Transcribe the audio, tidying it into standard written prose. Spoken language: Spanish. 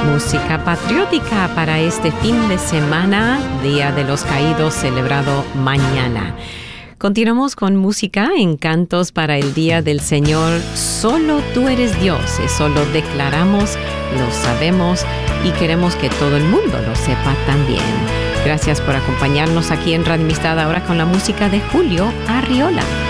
música patriótica para este fin de semana, Día de los Caídos, celebrado mañana. Continuamos con música en cantos para el Día del Señor. Solo tú eres Dios, eso lo declaramos, lo sabemos y queremos que todo el mundo lo sepa también. Gracias por acompañarnos aquí en Radio Amistad, ahora con la música de Julio Arriola.